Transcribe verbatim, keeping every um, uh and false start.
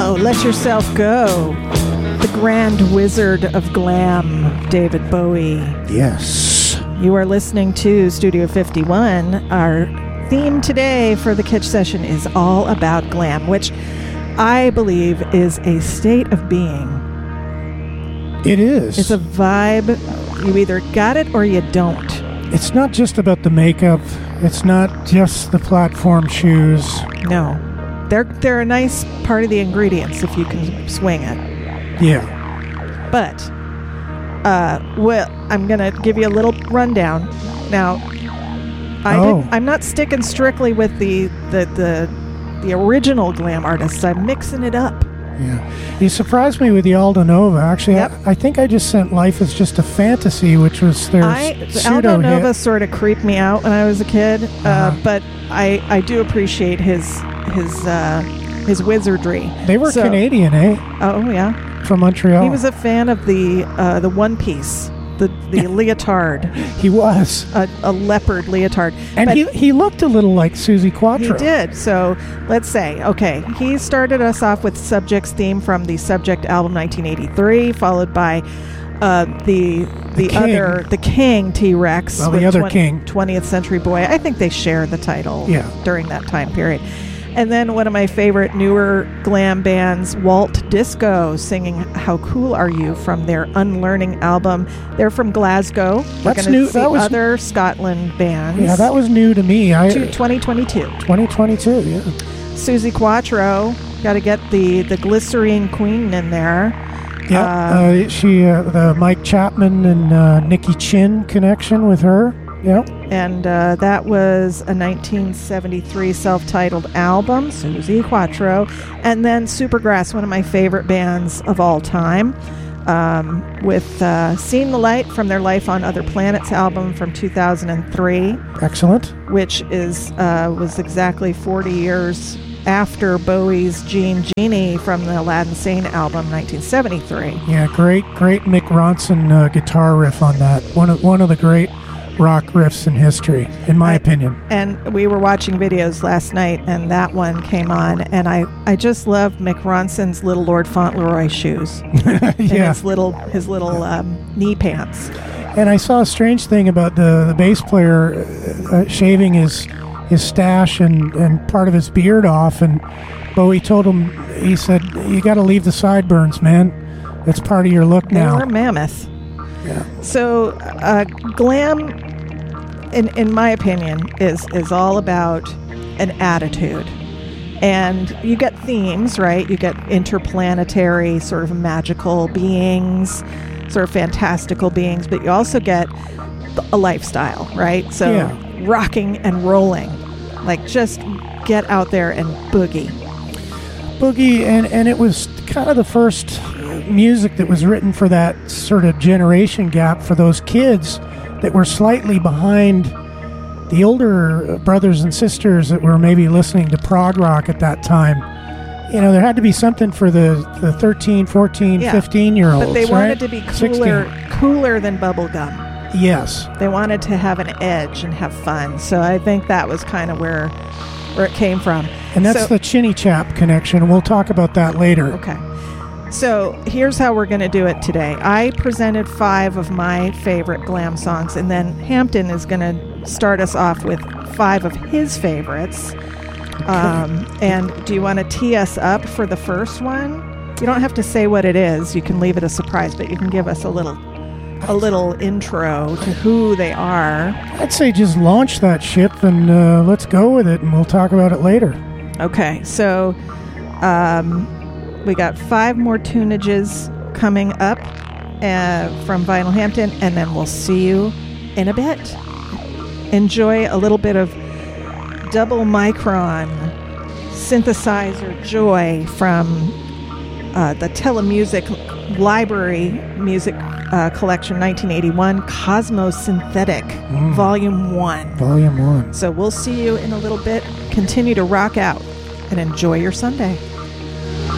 Oh, let yourself go. The Grand Wizard of Glam, David Bowie. Yes. You are listening to Studio fifty-one. Our theme today for the Kitsch session is all about glam, which I believe is a state of being. It is. It's a vibe. You either got it or you don't. It's not just about the makeup. It's not just the platform shoes. No. They're, they're a nice part of the ingredients if you can swing it. Yeah. But, uh, well, I'm going to give you a little rundown. Now, I oh. did, I'm not sticking strictly with the, the, the, the original glam artists. I'm mixing it up. Yeah. You surprised me with the Aldo Nova. Actually, yep. I, I think I just sent Life is Just a Fantasy, which was their I, pseudo Aldo Nova hit. sort of creeped me out when I was a kid, uh, Uh-huh. but I, I do appreciate his his uh, his wizardry. They were So- Canadian, eh? Oh, yeah. From Montreal. He was a fan of the uh, the One Piece, the, the leotard, He was. a, a leopard leotard. And But he he looked a little like Susie Quattro. He did. So let's say, okay, he started us off with Subject's theme from the Subject album nineteen eighty-three, followed by uh, the the, The King. other the King T-Rex. Well, the with other twen- King. twentieth Century Boy. I think they share the title Yeah. during that time period. And then one of my favorite newer glam bands, Walt Disco, singing "How Cool Are You" from their Unlearning album. They're from Glasgow. We're That's going new. to see That was- other Scotland bands. Yeah, that was new to me. I to twenty twenty-two. twenty twenty-two, yeah. Susie Quattro, got to get the, the Glycerine Queen in there. Yeah, Uh, uh, she, uh, the Mike Chapman and uh, Nikki Chin connection with her. Yeah. And uh, that was a nineteen seventy-three self-titled album, Susie Quattro. And then Supergrass, one of my favorite bands of all time, um, with uh, Seen the Light from their Life on Other Planets album from two thousand three, Excellent. which is uh, was exactly forty years after Bowie's Jean Genie from the Aladdin Sane album, nineteen seventy-three. Yeah, great, great Mick Ronson uh, guitar riff on that. One of one of the great rock riffs in history, in my I- opinion. And we were watching videos last night, and that one came on, and I, I just love Mick Ronson's little Lord Fauntleroy shoes. And Yeah. his little his little um, knee pants. And I saw a strange thing about the, the bass player uh, shaving his his stash and, and part of his beard off, and Bowie told him, he said, "You got to leave the sideburns, man. That's part of your look They now." were mammoth. Yeah. So uh, glam, in in my opinion, is is all about an attitude. And you get themes, right? You get interplanetary, sort of magical beings, sort of fantastical beings, but you also get a lifestyle, right? So Yeah. rocking and rolling, like just get out there and boogie. Boogie, and, and it was kind of the first music that was written for that sort of generation gap for those kids that were slightly behind the older brothers and sisters that were maybe listening to prog rock at that time. You know, there had to be something for the, the thirteen, fourteen, Yeah. fifteen year olds. But they right? wanted to be cooler, sixteen. cooler than bubblegum. Yes. They wanted to have an edge and have fun. So I think that was kind of where where it came from. And that's So- the Chinny Chap connection. We'll talk about that later. Okay. So here's how we're going to do it today. I presented five of my favorite glam songs, and then Hampton is going to start us off with five of his favorites. Um, and do you want to tee us up for the first one? You don't have to say what it is. You can leave it a surprise, but you can give us a little a little intro to who they are. I'd say just launch that ship and uh, let's go with it, and we'll talk about it later. Okay, so um, we got five more tunages coming up uh, from Vinyl Hampton, and then we'll see you in a bit. Enjoy a little bit of double micron synthesizer joy from uh, the Telemusic Library Music uh, Collection nineteen eighty-one, Cosmosynthetic, Mm. Volume one. Volume one. So we'll see you in a little bit. Continue to rock out and enjoy your Sunday.